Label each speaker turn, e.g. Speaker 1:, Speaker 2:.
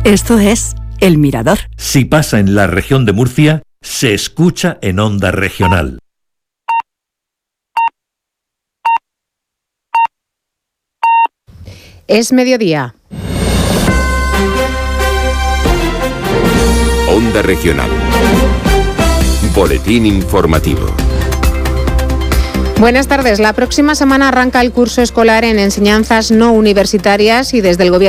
Speaker 1: Esto es El Mirador.
Speaker 2: Si pasa en la región de Murcia, se escucha en Onda Regional.
Speaker 3: Es mediodía.
Speaker 4: Onda Regional. Boletín informativo.
Speaker 3: Buenas tardes. La próxima semana arranca el curso escolar en enseñanzas no universitarias y desde el Gobierno